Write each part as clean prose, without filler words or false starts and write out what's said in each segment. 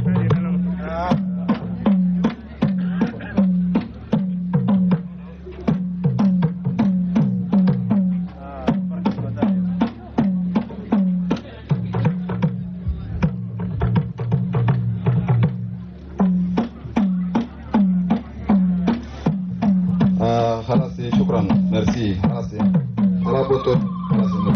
خلاص شكرا ميرسي خلاص على بوتو خلاص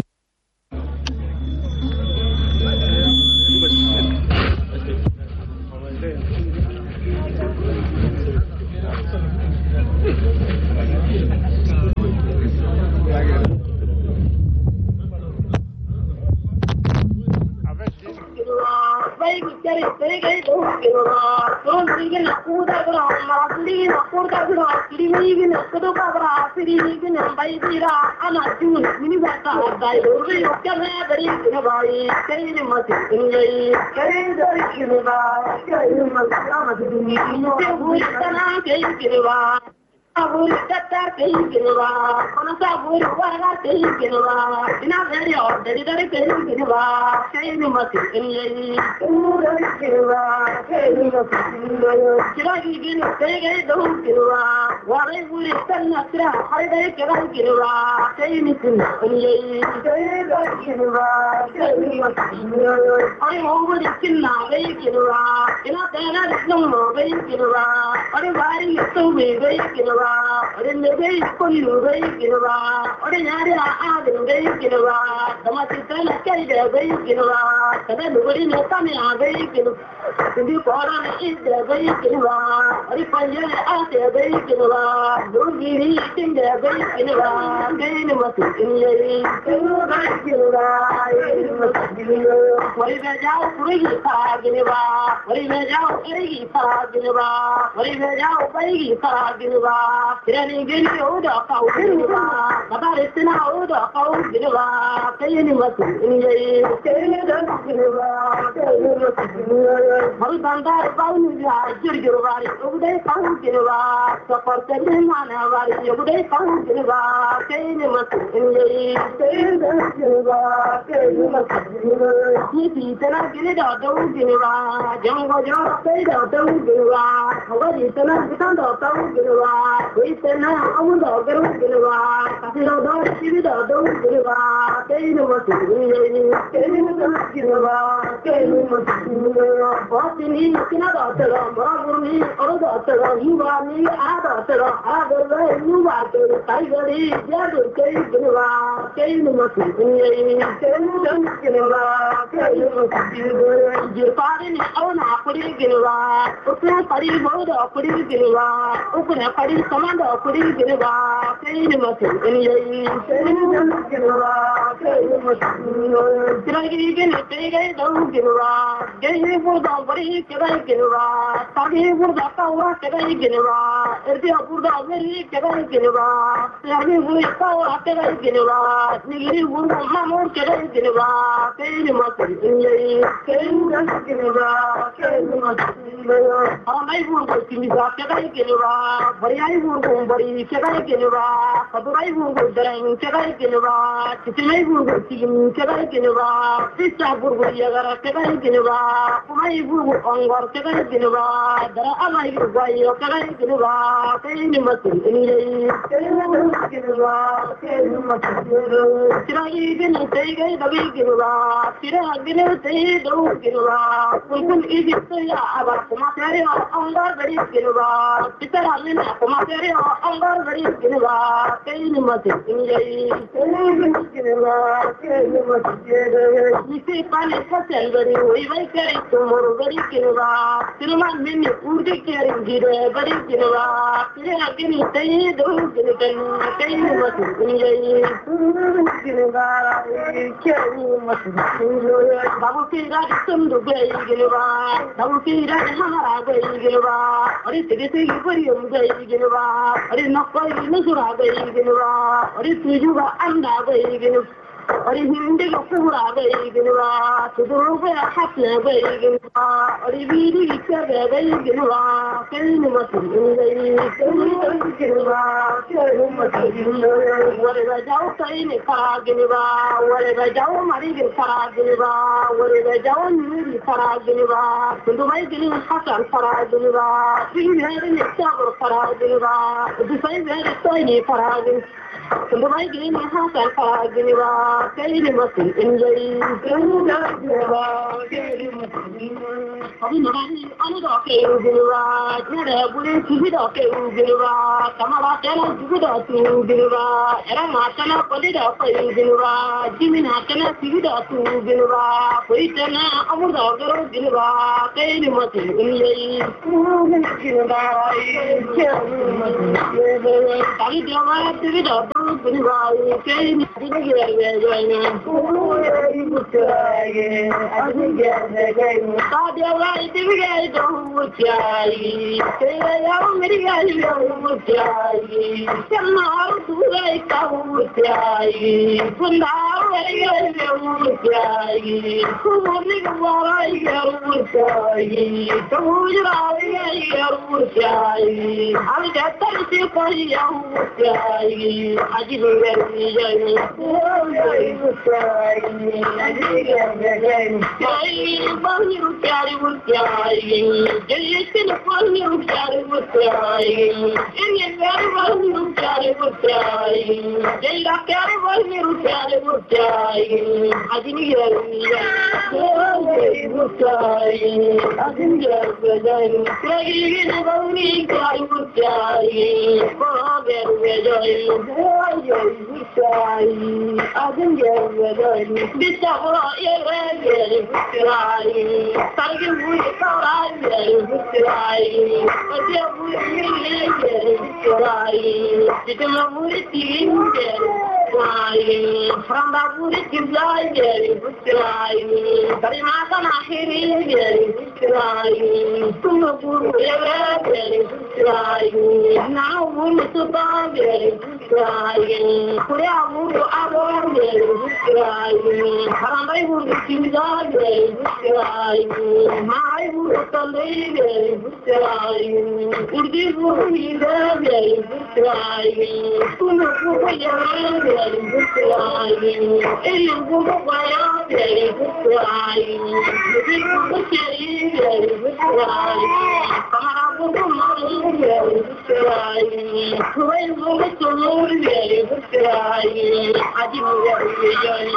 Abur datar kahi kinwa, kono sabur wara kahi kinwa, ina very ordinary kahi kinwa, kahi ni mati kinye, ura kinwa, kahi mati kinwa, chiragi gini kahi do kinwa, wara buri tanna kira, hari day kahi kinwa, kahi ni kinye, kahi do kinwa, kahi mati kinwa, hari buri kinna kahi kinwa, ina tena disno kahi kinwa, hari bari yato kahi kinwa. Ore nebe koni nube kinwa, ore nyari a nube kinwa, damati tana kari nube kinwa, kada nubari notane abe kinwa, sindi kora ne nube kinwa, ore panje a nube kinwa, durgiri tinde nube kinwa, kene matu kinye, kinwa kinwa, ore bejao kurigi pa kinwa, ore bejao kurigi pa kinwa, ore bejao kurigi pa kinwa. Kirani gini udah kau giniwa, kabar istina udah kau giniwa, kayani matu ini, kayani dan giniwa, kayani matu giniwa. Hari bandar bau niya jir wari, udah kau giniwa, seperti mana wari, udah kau giniwa, kayani matu ini, kayani dan giniwa, kayani matu giniwa. Ni tanah gini dah tahu giniwa, jangan kau dah tahu giniwa, kau di tanah kita dah tahu giniwa. Witena amuda garu gilwa kasiro do sibido do gilwa keinu matu keinu gilwa keinu matu watini kina do tero maragurni oro do tero yubani ada tero agale yuba ke taigari jadu keinu gilwa keinu matu keinu gilwa keinu matu jirpari ni awna apuri gilwa ukne pari bodo apuri gilwa ukne pari samanda apuri gilwa keinu matu keinu gilwa keinu matu tiragi gini tirgai do gilwa keinu burda bari kegai gilwa tagi burda kawa kegai gilwa erdi burda bari kegai gilwa tagi burda kawa kegai gilwa nigiri burda mamur kegai gilwa keinu matu keinu gilwa keinu matu amai burda kimisa kegai gilwa bari burda bari kegai gilwa kadurai burda darang kegai gilwa kitimai burda kim kegai gilwa sisa burda yagara kegai gilwa kumai burda ongor kegai gilwa dara amai burda kegai gilwa keinu matu keinu gilwa keinu matu tiragi gini teigai dabi gilwa tiragi gini tei do gilwa kun idi ya abar kuma tere ongor bari gilwa titara min kuma tere ongor bari gilwa keinu matu keinu gilwa keinu matu nisi pani kasel bari oi vai kare tumor bari gilwa tiruman min urdi kare gire bari gilwa tiragi gini tei do gilwa keinu matu gilwa keinu matu babu kira sundu gai gilwa babu kira hara gai gilwa ore tege tege bari gai gilwa ore nakkoi nusura gai gilwa ore tujuga anda gai gilwa ore hindi ko pura gai gilwa tuduru ga hatna gai gilwa ore biri Kembali gini hasil pagi ni wah, kali ni masih enjoy. Tapi nanti anu dah kau gini wah, jadi boleh cuci dah kau gini wah, kamera jalan cuci dah tu gini wah, era macam apa boleh dah kau gini wah, jimin macam cuci dah tu gini wah, koi cina amur dah kau gini wah, kali ni masih enjoy. Gini wah, kali dia mah cuci dah. Bunivai, kay ni digay. Tadiyawai digay domuchai, kayaw mirigay domuchai, chamar duray kamuchai, pundaw mirigay domuchai, kumulig waray domuchai, kamujiray domuchai, al jatar se kayaw domuchai. Aji berani jadi, jadi bangi rupiah jadi sini bangi rupiah ini baru bangi rupiah jadi rakyat bangi rupiah aji ni berani aji ni berani lagi ini bangi rupiah kau berani Adem gelmeden bir sabah yere bitiray sanki bu kavray bitiray acı bu yere bitiray bitme bu tin bitiray franda bu timlay bitiray karimatan akhiri bitiray tumu bu yere bitiray now bu tuba bitiray Kuria buru abor bitiray harandai buru timlay bitiray mai buru tandai bitiray urdi buru ida bitiray tumu bu yere bitiray elim buru baya bitiray buru cheri bitiray kamara buru mari bitiray kuai buru tulur bitiray aji bitiray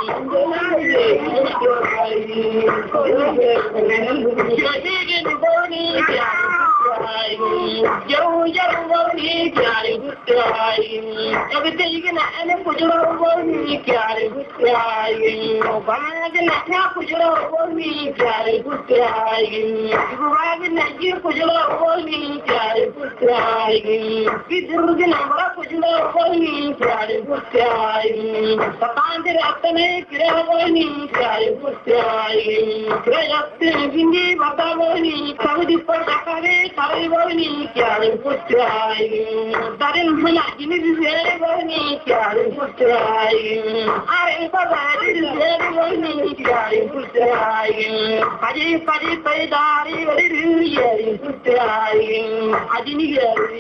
jauh bani kyari bitiray everything gonna ane kujura bani kyari bitiray bana gonna na kujura bani kyari bitiray gura gonna ji kujura bani kyari bitiray kidur gonna mara kujura bani kyari bitiray satandre atne kire bani kyari bitiray kire yatte gindi bata bani kavdi par akare kare bani kyari bitiray darin hana jini zere bani kyari bitiray are sabari zere bani kyari bitiray kaji paidari yeri bitiray ajini yeri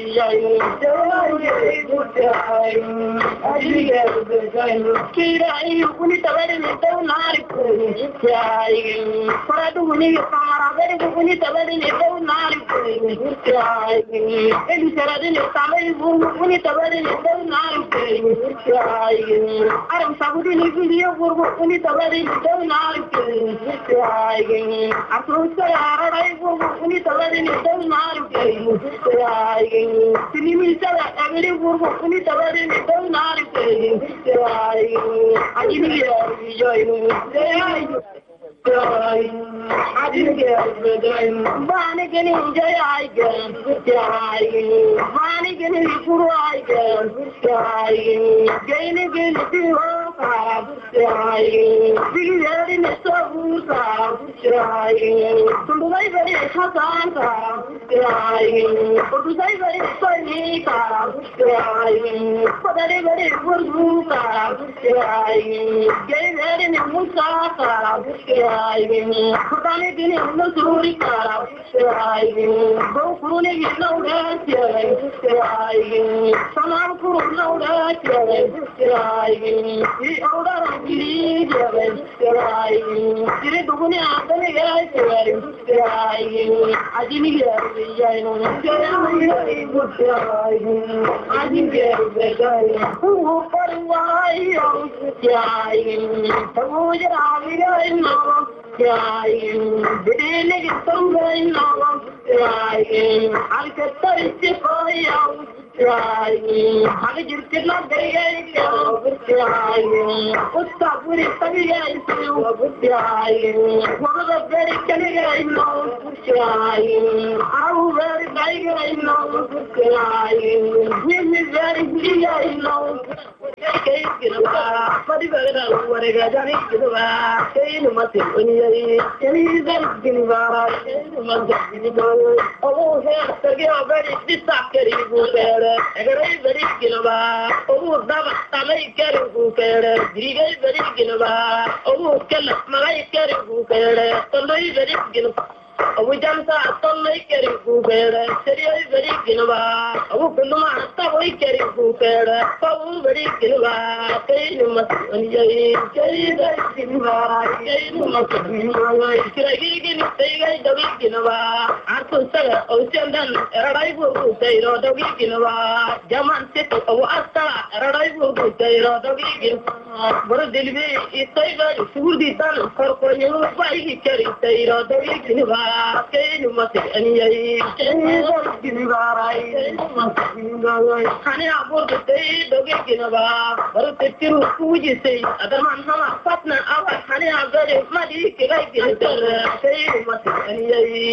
ajini yeri kirai kuni tabari ne to nari kuni bitiray paradu kuni kamara bari kuni tabari ne to nari kuni bitiray eli sarade ne tamai kuni tabari ne to nari kuni bitiray aram sabudi ne video kuni tabari ne to nari kuni bitiray afrosa arai kuni tabari ne to nari kuni bitiray sinimi sala agri kuni tabari ne to nari kuni bitiray ajini yeri Bani gani jai gan, bani gani puru gan, gani gani Bushraye, Billy Sabu Sara Bushraye, Sundai very Hasan Sara Bushraye, Sundai very Sunny Sara Bushraye, Padari very Guru Sara Bushraye, Gay very Musa Sara Bushraye, Padani Dini Nusuri Sara Bushraye, Gokuni no that Bushraye, Sanam Kuru no that Bushraye, the older Giri Bushraye, Giri Duguni Anthony Bushraye, Adini Bushraye, who for why we jump out, don't make it go better. Serious, very Ginova. Oh, Puluma, stop, we carry go better. Oh, very Ginova. Say you must say that Ginova. Say you must be say the Ginova. Uncle Sarah, Ocean done, arrival to say the Ginova. German city of Asta, arrival to say the Ginova. But delivery is favor, food is done for you. Why he carry say the Ginova. You must any honey about the day, the Ginova, but the two who you say, other man, partner, our honey, I'm very muddy, like it. Say you must any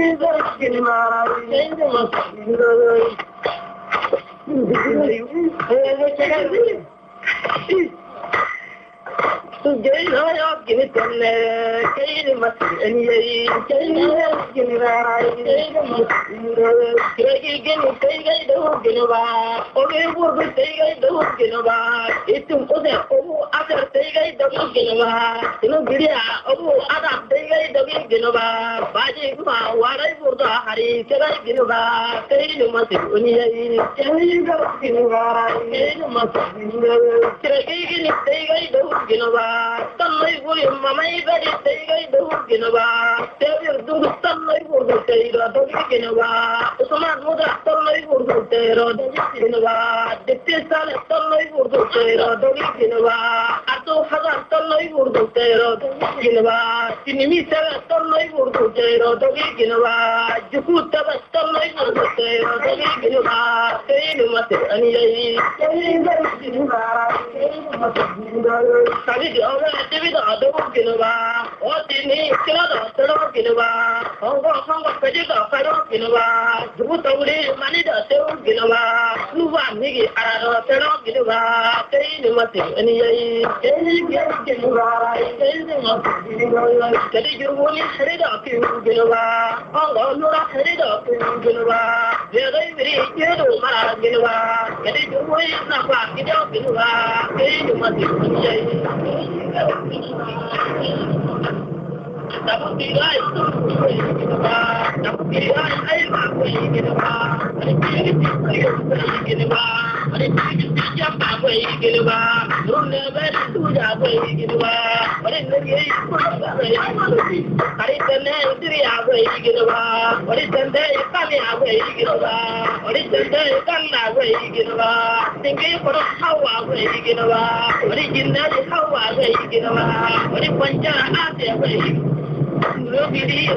to get no give it on the must any Sunlight William, my very day, the Ginova. Tell your do sunlight will go say the Ginova. Some mother sunlight will go say the Ginova. The Tissan sunlight will go say the Ginova. Ato Hazan sunlight will go say the Ginova. Sinimi Sarah sunlight will go say the Ginova. Jukuta sunlight will go say the Ginova. Say you must any David, Ginova, what in the Kilada, Ginova, Hong Kong, Pedida, Ginova, Jubutaway, Manida, Ginova, Luva, Nigi, Arada, Ginova, Taylor, any Ginova, you want headed up to Ginova, oh, Nora headed up to Ginova, very, very yellow, Ginova, getting away, not Ginova, that would be right. That would be right. I'm going to Will be